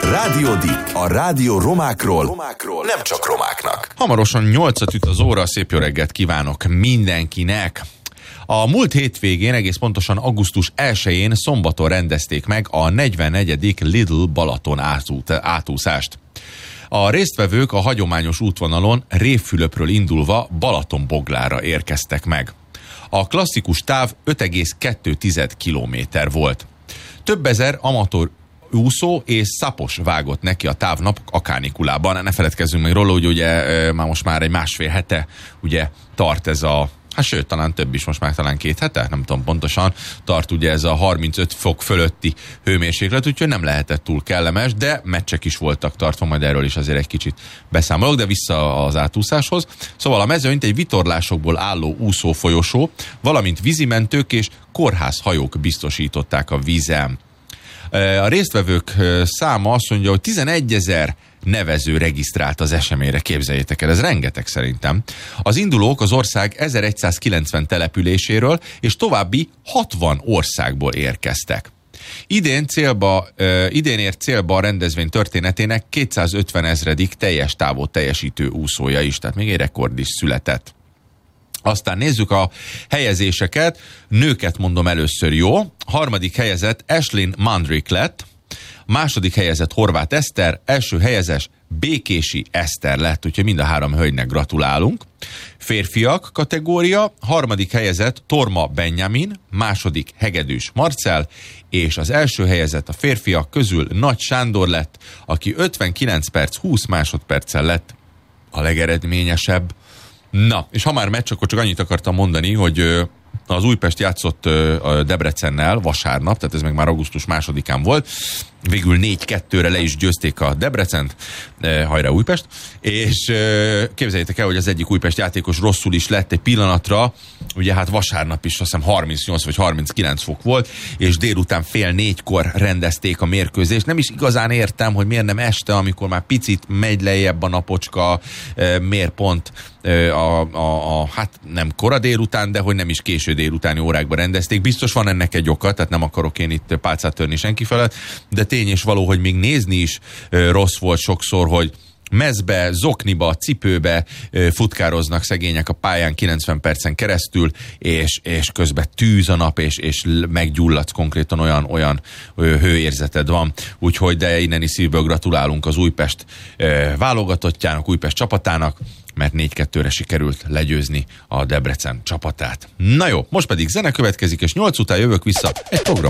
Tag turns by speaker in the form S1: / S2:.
S1: Rádió Dick. A rádió romákról, nem csak romáknak.
S2: Hamarosan 8-at üt az óra, szép jó reggelt kívánok mindenkinek. A múlt hétvégén, egész pontosan augusztus 1-én szombaton rendezték meg a 44. Lidl Balaton átúszást. A résztvevők a hagyományos útvonalon Révfülöpről indulva Balatonboglára érkeztek meg. A klasszikus táv 5,2 kilométer volt. Több ezer amatőr úszó és szapos vágott neki a távnap a kánikulában. Ne feledkezzünk meg róla, hogy ugye most már egy másfél hete ugye tart ez a, sőt, talán több is, most már talán 2 hete, nem tudom pontosan, tart ugye ez a 35 fok fölötti hőmérséklet, úgyhogy nem lehetett túl kellemes, de meccsek is voltak tartva, majd erről is azért egy kicsit beszámolok, de vissza az átúszáshoz. Szóval a mezőnyt egy vitorlásokból álló úszófolyosó, valamint vízimentők és kórházhajók biztosították a vízen. A résztvevők száma azt mondja, hogy 11 000 nevező regisztrált az eseményre, képzeljétek el, ez rengeteg szerintem. Az indulók az ország 1190 településéről és további 60 országból érkeztek. Idén ért célba a rendezvény történetének 250 000. teljes távot teljesítő úszója is, tehát még egy rekord is született. Aztán nézzük a helyezéseket. Nőket mondom először, jó? Harmadik helyezett Ashlyn Mandrick lett, második helyezett Horváth Eszter, első helyezés Békési Eszter lett, úgyhogy mind a 3 hölgynek gratulálunk. Férfiak kategória, harmadik helyezett Torma Benjamin, második Hegedűs Marcell, és az első helyezett a férfiak közül Nagy Sándor lett, aki 59 perc 20 másodperccel lett a legeredményesebb. Na, és ha már meccs, akkor csak annyit akartam mondani, hogy az Újpest játszott a Debrecennel vasárnap, tehát ez meg már augusztus 2-án volt, végül 4-2-re le is győzték a Debrecent, hajrá Újpest, és képzeljétek el, hogy az egyik Újpest játékos rosszul is lett egy pillanatra, ugye hát vasárnap is azt hiszem 38 vagy 39 fok volt, és délután 3:30 rendezték a mérkőzést. Nem is igazán értem, hogy miért nem este, amikor már picit megy lejjebb a napocska, miért pont hát nem kora délután, de hogy nem is késő délutáni órákban rendezték. Biztos van ennek egy oka, tehát nem akarok én itt pálcát törni senki felett, de tény és való, hogy még nézni is rossz volt sokszor, hogy mezbe, zokniba, cipőbe futkároznak szegények a pályán 90 percen keresztül, és közben tűz a nap, és meggyulladsz konkrétan, olyan hőérzeted van. Úgyhogy de innen is szívből gratulálunk az Újpest válogatottjának, Újpest csapatának, mert 4-2-re sikerült legyőzni a Debrecen csapatát. Na jó, most pedig zene következik, és 8 után jövök vissza egy program